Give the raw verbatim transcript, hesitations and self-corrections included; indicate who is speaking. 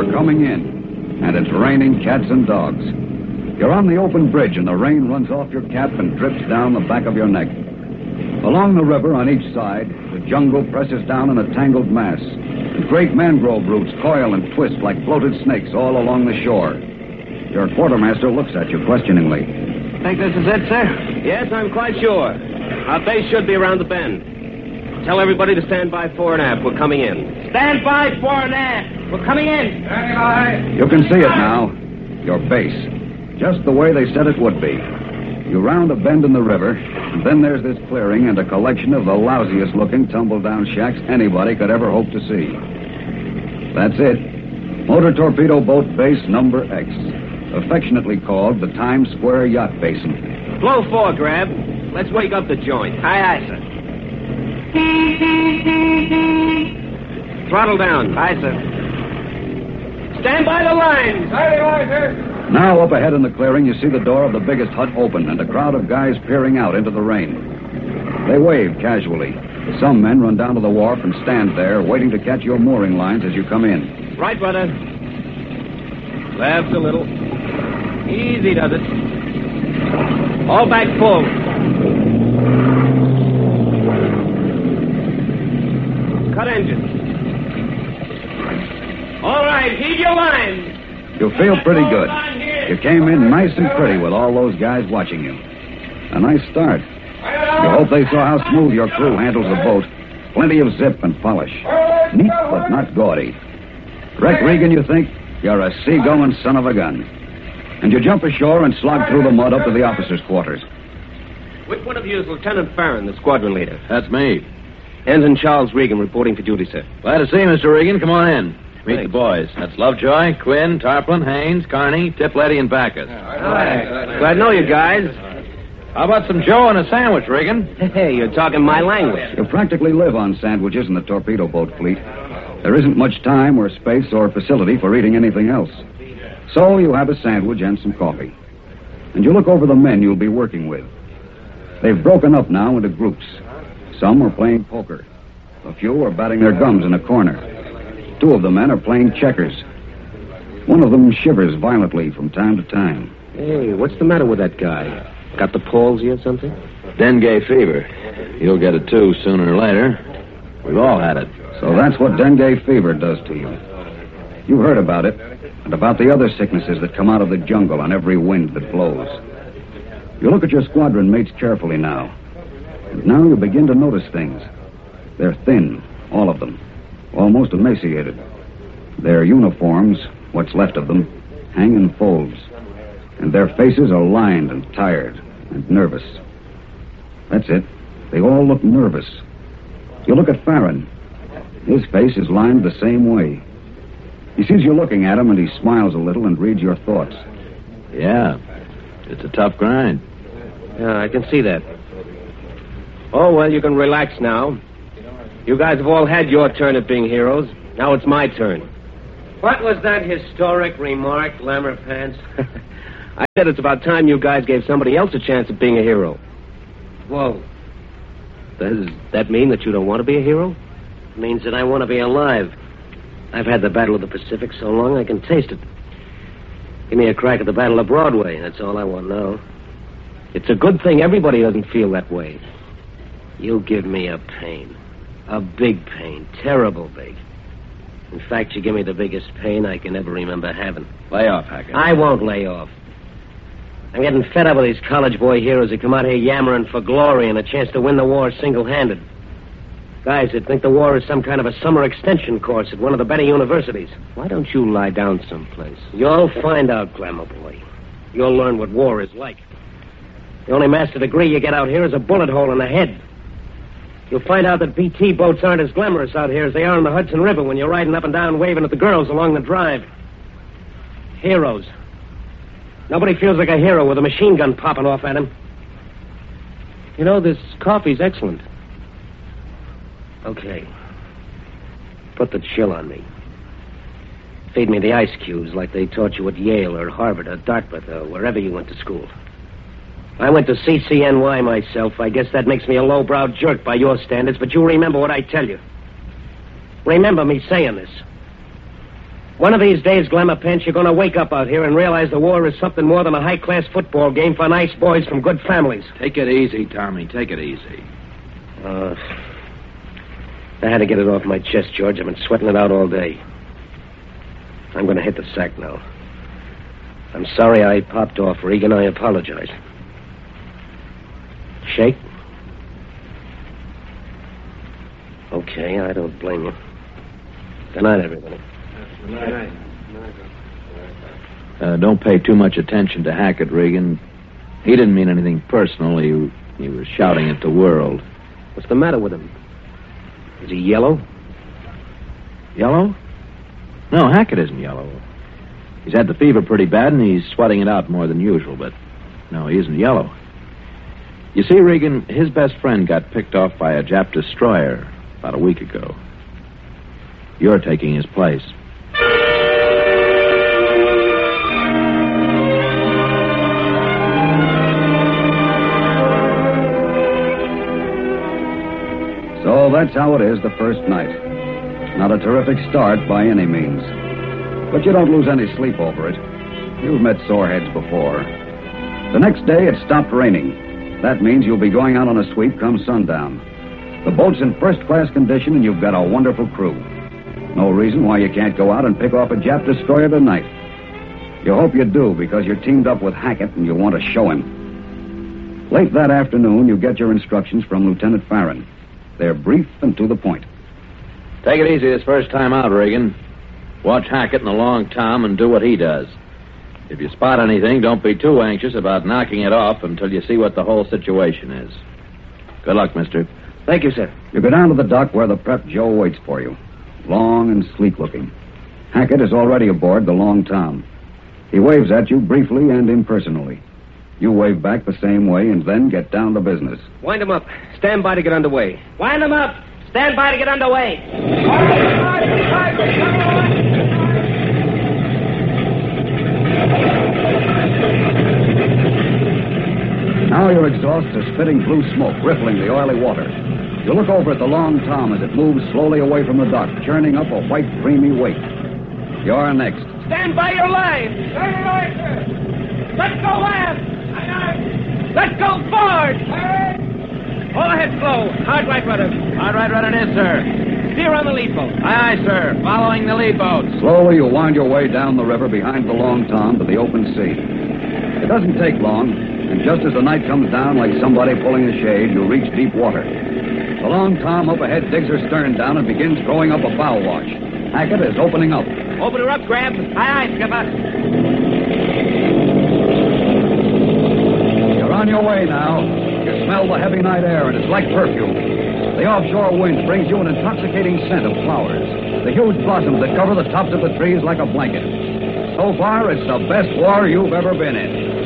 Speaker 1: You're coming in, and it's raining cats and dogs. You're on the open bridge, and the rain runs off your cap and drips down the back of your neck. Along the river on each side, the jungle presses down in a tangled mass. And great mangrove roots coil and twist like floated snakes all along the shore. Your quartermaster looks at you questioningly.
Speaker 2: Think this is it, sir?
Speaker 3: Yes, I'm quite sure. Our base should be around the bend. Tell everybody to stand by fore and aft. We're coming in.
Speaker 2: Stand by fore and aft. We're coming in.
Speaker 1: You can see it now. Your base. Just the way they said it would be. You round a bend in the river, and then there's this clearing and a collection of the lousiest-looking tumble-down shacks anybody could ever hope to see. That's it. Motor Torpedo Boat Base Number X. Affectionately called the Times Square Yacht Basin.
Speaker 3: Blow four, Grab. Let's wake up the joint.
Speaker 2: Aye, aye, sir.
Speaker 3: Throttle down.
Speaker 2: Aye, sir.
Speaker 3: Stand by the lines.
Speaker 2: Aye, aye, sir.
Speaker 1: Now, up ahead in the clearing, you see the door of the biggest hut open and a crowd of guys peering out into the rain. They wave casually. Some men run down to the wharf and stand there, waiting to catch your mooring lines as you come in.
Speaker 3: Right, brother. Laughs a little. Easy does it. All back full. Cut engine. All right, heave your lines.
Speaker 1: You feel pretty good. You came in nice and pretty with all those guys watching you. A nice start. You hope they saw how smooth your crew handles the boat. Plenty of zip and polish. Neat, but not gaudy. Wreck Regan, you think? You're a seagoing son of a gun. And you jump ashore and slog through the mud up to the officers' quarters.
Speaker 3: Which one of you is Lieutenant Farron, the squadron leader?
Speaker 4: That's me.
Speaker 3: Ensign Charles Regan reporting for duty, sir.
Speaker 4: Glad to see you, Mister Regan. Come on in. Meet
Speaker 3: Thanks.
Speaker 4: the boys. That's Lovejoy, Quinn, Tarplin, Haynes, Carney, Tip Letty, and Backus.
Speaker 3: Glad to know you guys.
Speaker 4: How about some Joe and a sandwich, Regan?
Speaker 3: Hey, you're talking my language.
Speaker 1: You practically live on sandwiches in the torpedo boat fleet. There isn't much time or space or facility for eating anything else. So you have a sandwich and some coffee. And you look over the men you'll be working with. They've broken up now into groups. Some are playing poker. A few are batting their gums in a corner. Two of the men are playing checkers. One of them shivers violently from time to time.
Speaker 3: Hey, what's the matter with that guy? Got the palsy or something?
Speaker 4: Dengue fever. You'll get it, too, sooner or later. We've all had it.
Speaker 1: So that's what dengue fever does to you. You've heard about it, and about the other sicknesses that come out of the jungle on every wind that blows. You look at your squadron mates carefully now. And now you begin to notice things. They're thin, all of them. Almost emaciated. Their uniforms, what's left of them, hang in folds. And their faces are lined and tired and nervous. That's it. They all look nervous. You look at Farron. His face is lined the same way. He sees you looking at him, and he smiles a little and reads your thoughts.
Speaker 4: Yeah, it's a tough grind.
Speaker 3: Yeah, I can see that. Oh, well, you can relax now. You guys have all had your turn at being heroes. Now it's my turn.
Speaker 2: What was that historic remark, Glamour Pants?
Speaker 3: I said it's about time you guys gave somebody else a chance at being a hero.
Speaker 2: Whoa.
Speaker 3: Does that mean that you don't want to be a hero?
Speaker 2: It means that I want to be alive. I've had the Battle of the Pacific so long I can taste it. Give me a crack at the Battle of Broadway. That's all I want now.
Speaker 3: It's a good thing everybody doesn't feel that way.
Speaker 2: You give me a pain. A big pain. Terrible big. In fact, you give me the biggest pain I can ever remember having.
Speaker 4: Lay off, Hackett.
Speaker 2: I won't lay off. I'm getting fed up with these college boy heroes who come out here yammering for glory and a chance to win the war single-handed. Guys that think the war is some kind of a summer extension course at one of the better universities.
Speaker 3: Why don't you lie down someplace?
Speaker 2: You'll find out, Glamour Boy. You'll learn what war is like. The only master degree you get out here is a bullet hole in the head. You'll find out that B T boats aren't as glamorous out here as they are in the Hudson River when you're riding up and down waving at the girls along the drive. Heroes. Nobody feels like a hero with a machine gun popping off at him.
Speaker 3: You know, this coffee's excellent.
Speaker 2: Okay. Put the chill on me. Feed me the ice cubes like they taught you at Yale or Harvard or Dartmouth or wherever you went to school. I went to C C N Y myself. I guess that makes me a low-browed jerk by your standards, but you remember what I tell you. Remember me saying this. One of these days, Glamour Pants, you're going to wake up out here and realize the war is something more than a high-class football game for nice boys from good families.
Speaker 4: Take it easy, Tommy. Take it easy.
Speaker 2: Uh, I had to get it off my chest, George. I've been sweating it out all day. I'm going to hit the sack now. I'm sorry I popped off, Regan. I apologize. Shake? Okay, I don't blame you. Good night, everybody. Good night.
Speaker 4: Uh, don't pay too much attention to Hackett, Regan. He didn't mean anything personal. He, he was shouting at the world.
Speaker 2: What's the matter with him? Is he yellow?
Speaker 4: Yellow? No, Hackett isn't yellow. He's had the fever pretty bad, and he's sweating it out more than usual, but no, he isn't yellow. You see, Regan, his best friend got picked off by a Jap destroyer about a week ago. You're taking his place.
Speaker 1: So that's how it is the first night. Not a terrific start by any means. But you don't lose any sleep over it. You've met soreheads before. The next day, it stopped raining. That means you'll be going out on a sweep come sundown. The boat's in first-class condition, and you've got a wonderful crew. No reason why you can't go out and pick off a Jap destroyer tonight. You hope you do, because you're teamed up with Hackett, and you want to show him. Late that afternoon, you get your instructions from Lieutenant Farron. They're brief and to the point.
Speaker 4: Take it easy this first time out, Regan. Watch Hackett and the Long Tom and do what he does. If you spot anything, don't be too anxious about knocking it off until you see what the whole situation is. Good luck, mister.
Speaker 2: Thank you, sir.
Speaker 1: You go down to the dock where the Prep Joe waits for you. Long and sleek-looking. Hackett is already aboard the Long Tom. He waves at you briefly and impersonally. You wave back the same way and then get down to business.
Speaker 2: Wind him up. Stand by to get underway. Wind him up. Stand by to get underway.
Speaker 1: Now your exhausts are spitting blue smoke, rippling the oily water. You look over at the Long Tom as it moves slowly away from the dock, churning up a white, creamy wake. You're next.
Speaker 2: Stand by your line. Stand by, sir. Let's go aft. Let's go forward. All ahead slow. Hard right rudder.
Speaker 4: Hard right rudder it is, sir.
Speaker 2: Steer on the lead boat.
Speaker 4: Aye, aye, sir. Following the lead boat.
Speaker 1: Slowly you wind your way down the river behind the Long Tom to the open sea. It doesn't take long, and just as the night comes down like somebody pulling a shade, you reach deep water. The Long Tom up ahead digs her stern down and begins throwing up a bow watch. Hackett is opening up.
Speaker 2: Open her up, Grab. Aye, aye, Skipper.
Speaker 1: You're on your way now. You smell the heavy night air, and it's like perfume. The offshore wind brings you an intoxicating scent of flowers. The huge blossoms that cover the tops of the trees like a blanket. So far, it's the best war you've ever been in.